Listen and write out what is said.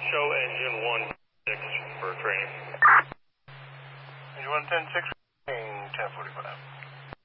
Show engine 1-6 for training. Engine 1-10-6, 1045.